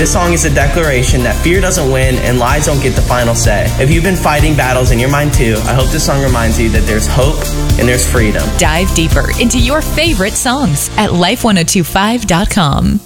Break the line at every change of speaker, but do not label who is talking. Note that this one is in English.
This song is a declaration that fear doesn't win and lies don't get the final say. If you've been fighting battles in your mind too, I hope this song reminds you that there's hope and there's freedom.
Dive deeper into your favorite songs at life1025.com.